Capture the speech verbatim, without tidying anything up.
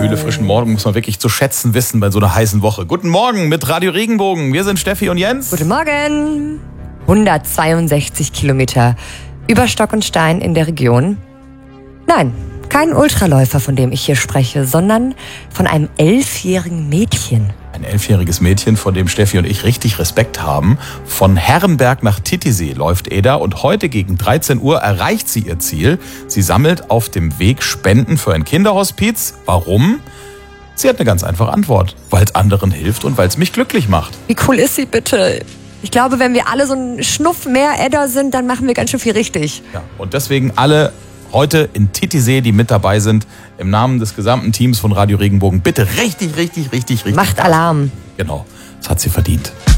kühle, frischen Morgen muss man wirklich zu schätzen wissen bei so einer heißen Woche. Guten Morgen mit Radio Regenbogen. Wir sind Steffi und Jens. Guten Morgen. hundertzweiundsechzig Kilometer über Stock und Stein in der Region. Nein, kein Ultraläufer, von dem ich hier spreche, sondern von einem elfjährigen Mädchen. Ein elfjähriges Mädchen, vor dem Steffi und ich richtig Respekt haben. Von Herrenberg nach Titisee läuft Eda und heute gegen dreizehn Uhr erreicht sie ihr Ziel. Sie sammelt auf dem Weg Spenden für ein Kinderhospiz. Warum? Sie hat eine ganz einfache Antwort. Weil es anderen hilft und weil es mich glücklich macht. Wie cool ist sie bitte? Ich glaube, wenn wir alle so ein Schnuff mehr Edda sind, dann machen wir ganz schön viel richtig. Ja, und deswegen alle heute in Titisee, die mit dabei sind, im Namen des gesamten Teams von Radio Regenbogen, bitte richtig, richtig, richtig, richtig. Macht Alarm. Genau, das hat sie verdient.